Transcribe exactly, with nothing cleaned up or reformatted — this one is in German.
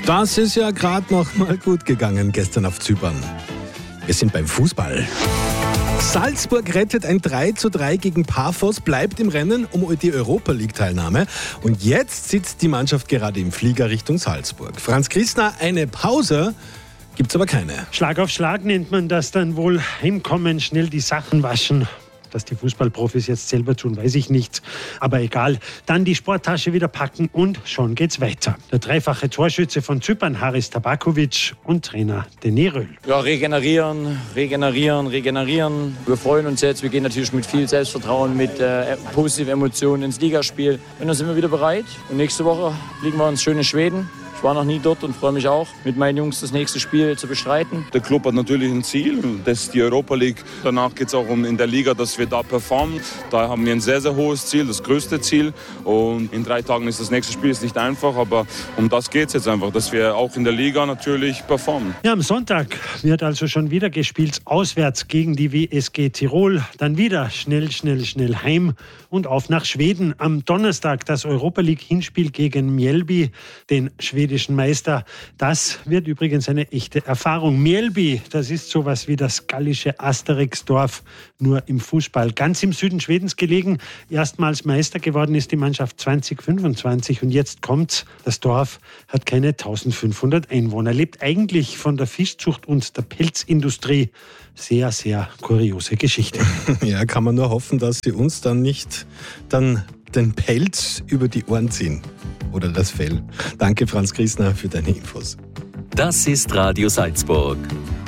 Das ist ja gerade noch mal gut gegangen gestern auf Zypern. Wir sind beim Fußball. Salzburg rettet ein drei zu drei gegen Paphos, bleibt im Rennen um die Europa-League-Teilnahme. Und jetzt sitzt die Mannschaft gerade im Flieger Richtung Salzburg. Franz Christner, eine Pause gibt's aber keine. Schlag auf Schlag nennt man das dann wohl. Heimkommen, schnell die Sachen waschen. Dass die Fußballprofis jetzt selber tun, weiß ich nicht. Aber egal. Dann die Sporttasche wieder packen und schon geht's weiter. Der dreifache Torschütze von Zypern, Haris Tabakovic, und Trainer Denis Röhl. Ja, regenerieren, regenerieren, regenerieren. Wir freuen uns jetzt. Wir gehen natürlich mit viel Selbstvertrauen, mit äh, positiven Emotionen ins Ligaspiel. Und dann sind wir wieder bereit. Und nächste Woche fliegen wir ins schöne Schweden. Ich war noch nie dort und freue mich auch, mit meinen Jungs das nächste Spiel zu bestreiten. Der Club hat natürlich ein Ziel, das ist die Europa League. Danach geht es auch um in der Liga, dass wir da performen. Da haben wir ein sehr, sehr hohes Ziel, das größte Ziel. Und in drei Tagen ist das nächste Spiel, ist nicht einfach, aber um das geht es jetzt einfach, dass wir auch in der Liga natürlich performen. Ja, am Sonntag wird also schon wieder gespielt, auswärts gegen die W S G Tirol. Dann wieder schnell, schnell, schnell heim und auf nach Schweden. Am Donnerstag das Europa League Hinspiel gegen Mjällby, den schwedischen Meister. Das wird übrigens eine echte Erfahrung. Mjällby, das ist sowas wie das gallische Asterix-Dorf, nur im Fußball. Ganz im Süden Schwedens gelegen. Erstmals Meister geworden ist die Mannschaft zwanzig fünfundzwanzig und jetzt kommt's. Das Dorf hat keine eintausendfünfhundert Einwohner, lebt eigentlich von der Fischzucht und der Pelzindustrie. Sehr, sehr kuriose Geschichte. Ja, kann man nur hoffen, dass sie uns dann nicht dann den Pelz über die Ohren ziehen. Oder das Fell. Danke, Franz Christner, für deine Infos. Das ist Radio Salzburg.